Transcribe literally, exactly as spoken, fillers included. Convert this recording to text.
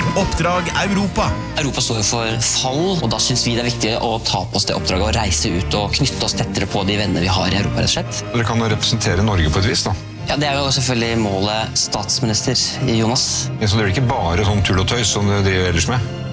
Oppdrag Europa. Europa står jo for fall, og da synes vi det er viktig å ta på oss det oppdraget og reise ut og knytte oss tettere på de venner vi har i Europa, rett og slett. Dere kan jo representere Norge på et vis, da. Ja, det er jo selvfølgelig målet statsminister Jonas. Men så det er ikke bare sånn tull og tøys som det driver ellers med?